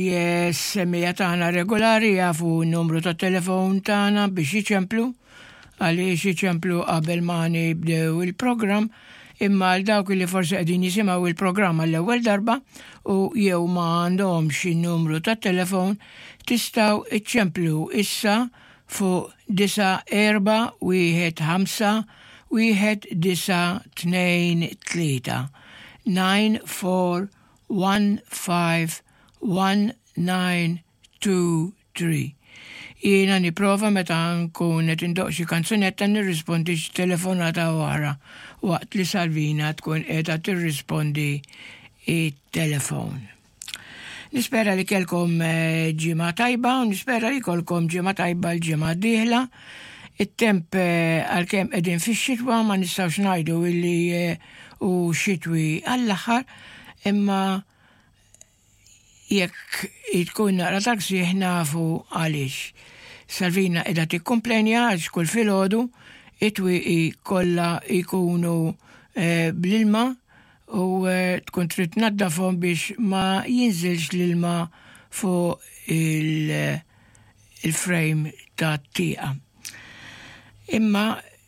Semmija taħna regolari jafu n-numru ta' telefon taħna biex jiċemplu, għaliex jiċemplu qabel ma nibdew il-program, imma l-dawk li forse qegħdin jisimgħu il-programm għall-ewwel darba u jew ma għandhomx in-numru ta' telefon tistgħu iċċemplu issa fuq 94151923. Jiena niprofa meta nkun qed indoq xi kanzunetta nirrispondi telefonata wara waqt li Salvina tkun qiegħda tirrispondi it-telefon. Nispera li kelkom ġimgħa tajba u nispera li kolkom ġimgħa tajba l-ġimgħa d-dieħla. It-temp għalkemm qegħdin fix-xitwa ma nistgħux ngħidu illi u xitwi għall-aħħar, imma jekk tkun naqra taksih nafu għaliex. Salvina qiegħda tikkumplenja għax kull filgħodu it-twieqi kollha jkunu bl-ilma u tkun trid tnaddafhom biex ma jinżilx l-ilma fuq il-frame tat-tieqa. Imma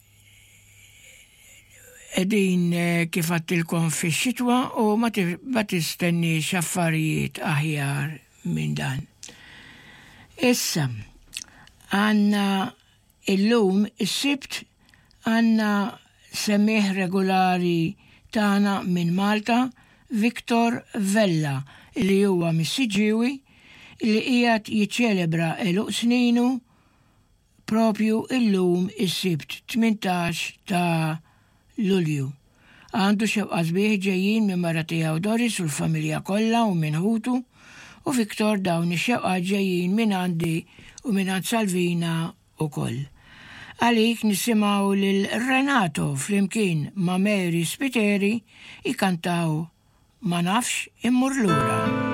qegħdin kif għattilkom fix-xitwa u ma tistennix affarijiet aħjar minn dan. Issa, għandna illum is-sibt għandna semmieħ regolari tagħna minn Malta, Viktor Vella, li huwa missiġġiewi li qiegħed jiċċelebra eluq sninu propju illum is-sibt 18 ta' Lulju. Għandu xewqa sbieħ ġejjin minn mara tiegħu Doris u l-familja kollha u minn Ħutu, u Viktor dawn ix-xewqa ġejjin minn għandi u minn għand Salvina ukoll. Għalik nisimgħu lil Renato flimkien ma' Mary Spiteri ikantaw Ma nafx immur lura.